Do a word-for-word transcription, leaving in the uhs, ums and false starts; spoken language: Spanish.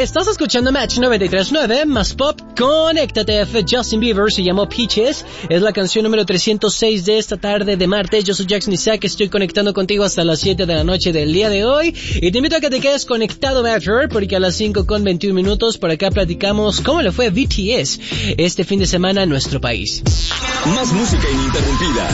Estás escuchando Match noventa y tres punto nueve, más pop, conéctate. Justin Bieber se llamó Peaches, es la canción número trescientos seis de esta tarde de martes. Yo soy Jackson Isaac, estoy conectando contigo hasta las siete de la noche del día de hoy y te invito a que te quedes conectado, Matcher, porque a las cinco con veintiún minutos por acá platicamos cómo le fue a B T S este fin de semana en nuestro país. Más música ininterrumpida.